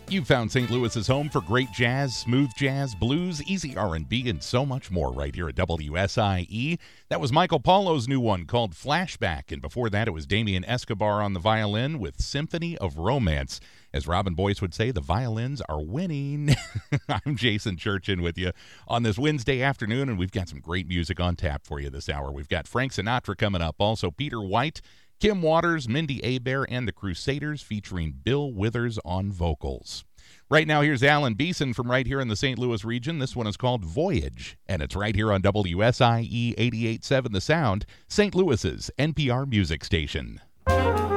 You found St. Louis's home for great jazz, smooth jazz, blues, easy R&B, and so much more right here at WSIE. That was Michael Paulo's new one called Flashback, and before that it was Damien Escobar on the violin with Symphony of Romance. As Robin Boyce would say, the violins are winning. I'm Jason Churchin with you on this Wednesday afternoon, and we've got some great music on tap for you this hour. We've got Frank Sinatra coming up, also Peter White, Kim Waters, Mindy Abair, and the Crusaders featuring Bill Withers on vocals. Right now, here's Alan Beeson from right here in the St. Louis region. This one is called Voyage, and it's right here on WSIE 88.7 The Sound, St. Louis's NPR music station.